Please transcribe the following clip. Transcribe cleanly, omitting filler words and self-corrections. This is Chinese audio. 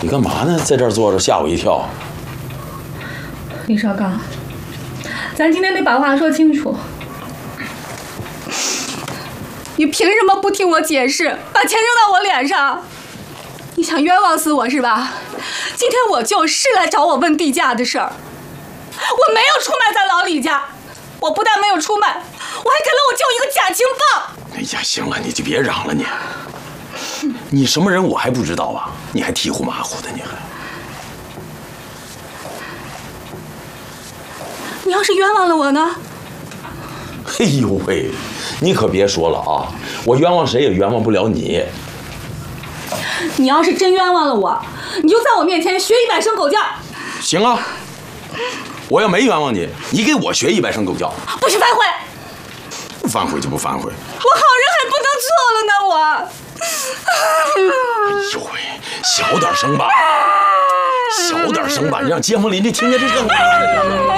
你干嘛呢？在这儿坐着吓我一跳。 李少刚，咱今天得把话说清楚。你凭什么不听我解释，把钱扔到我脸上？你想冤枉死我是吧？今天我就是来找我问地价的事儿。我没有出卖咱老李家，我不但没有出卖，我还给了我舅一个假情报。 哎呀，行了，你就别嚷了你。你什么人我还不知道啊？你还提呼马虎的，你还。 你要是冤枉了我呢？ 哎呦喂，你可别说了啊！我冤枉谁也冤枉不了你。 你要是真冤枉了我，你就在我面前学100声狗叫。 行啊，我要没冤枉你，你给我学100声狗叫。 不许反悔！ 不反悔就不反悔。 我好人还不能做了呢，我。 哎呦喂，小点声吧，小点声吧，你让街坊邻居听见这干嘛呢？